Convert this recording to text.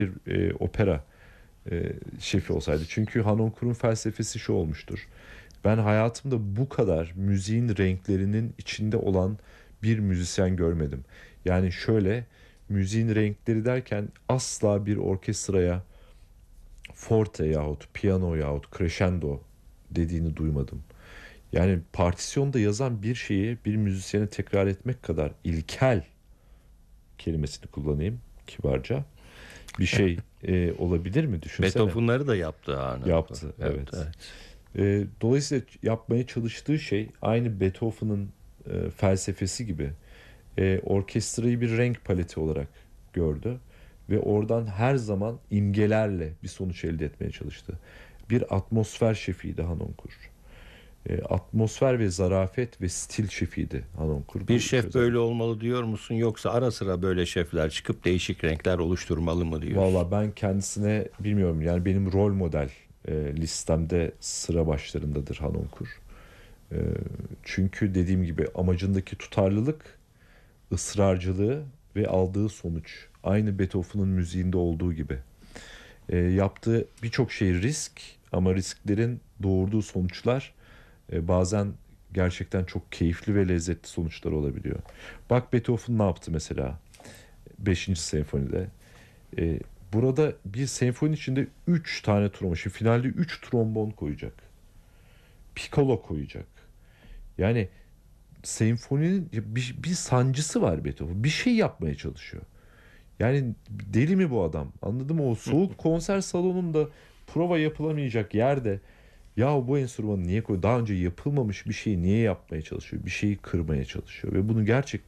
opera şefi olsaydı. Çünkü Hanonkur'un felsefesi şu olmuştur: ben hayatımda bu kadar müziğin renklerinin içinde olan bir müzisyen görmedim. Yani şöyle, müziğin renkleri derken asla bir orkestraya forte yahut piyano yahut crescendo dediğini duymadım. Yani partisyonda yazan bir şeyi bir müzisyene tekrar etmek kadar ilkel, kelimesini kullanayım kibarca, bir şey olabilir mi? Düşünsene. Beethoven'ları da yaptı Harnoncourt. Yaptı, Evet, evet. evet. Dolayısıyla yapmaya çalıştığı şey aynı Beethoven'ın felsefesi gibi. Orkestrayı bir renk paleti olarak gördü ve oradan her zaman imgelerle bir sonuç elde etmeye çalıştı. Bir atmosfer şefiydi Hanonkur. Atmosfer ve zarafet ve stil şefiydi Hanonkur, Bir bu üç şef böyle özellik. olmalı diyor musun, yoksa ara sıra böyle şefler çıkıp değişik renkler oluşturmalı mı diyorsun? Valla ben kendisine bilmiyorum, yani benim rol model listemde sıra başlarındadır Hanonkur. E, Çünkü dediğim gibi amacındaki tutarlılık, ısrarcılığı ve aldığı sonuç aynı Beethoven'ın müziğinde olduğu gibi. Yaptığı birçok şey risk, ama risklerin doğurduğu sonuçlar bazen gerçekten çok keyifli ve lezzetli sonuçlar olabiliyor. Bak Beethoven ne yaptı mesela beşinci senfonide. E, Burada bir senfoni içinde 3 tane trombon. Şimdi finalde 3 trombon koyacak. Piccolo koyacak. Yani senfoninin bir sancısı var Beethoven. Bir şey yapmaya çalışıyor. Yani deli mi bu adam? Anladın mı? O soğuk konser salonunda prova yapılamayacak yerde ya bu enstrümanı niye koy? Daha önce yapılmamış bir şeyi niye yapmaya çalışıyor? Bir şeyi kırmaya çalışıyor ve bunu gerçekten